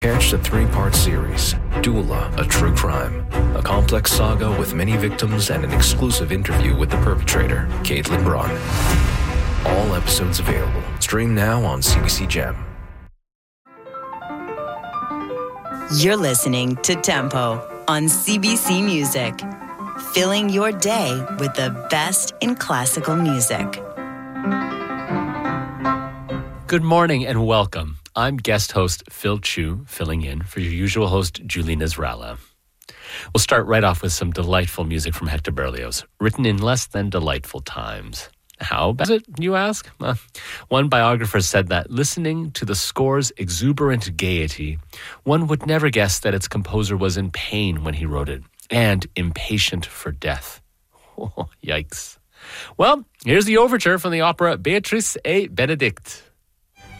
Catch the 3-part series, Doula, A True Crime. A complex saga with many victims and an exclusive interview with the perpetrator, Caitlin Braun. All episodes available. Stream now on CBC Gem. You're listening to Tempo on CBC Music, filling your day with the best in classical music. Good morning and welcome. I'm guest host Phil Chu, filling in for your usual host Julie Nasrallah. We'll start right off with some delightful music from Hector Berlioz, written in less than delightful times. How bad is it, you ask? One biographer said that listening to the score's exuberant gaiety, one would never guess that its composer was in pain when he wrote it, and impatient for death. Oh, yikes. Well, here's the overture from the opera Beatrice et Benedict.